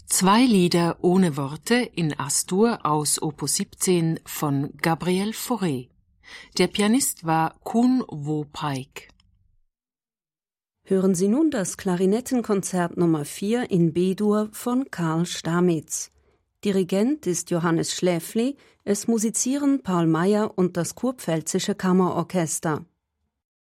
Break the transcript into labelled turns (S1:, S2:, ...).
S1: Zwei Lieder ohne Worte in As-Dur aus Opus 17 von Gabriel Fauré. Der Pianist war Kun Wo Paik.
S2: Hören Sie nun das Klarinettenkonzert Nummer 4 in B-Dur von Karl Stamitz. Dirigent ist Johannes Schläfli, es musizieren Paul Meyer und das Kurpfälzische Kammerorchester.